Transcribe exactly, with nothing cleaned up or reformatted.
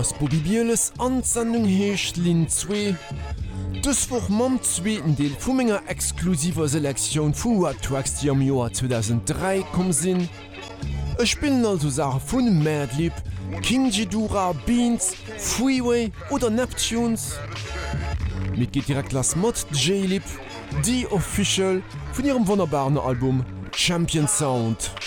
ass Bobby Bieles Ansendung heecht Lin zwei. Das woch mam zweeten Deel vu ménger exklusiver Selektion vu What Tracks, die am Joar zweitausenddrei kom sinn. Ech bin also Sache vun Madlib, King Ghidorah, Beans, Freeway oder Neptunes. Mit geht direkt las Mod J-Lib, die Official vun ihrem wunderbaren Album Champion Sound.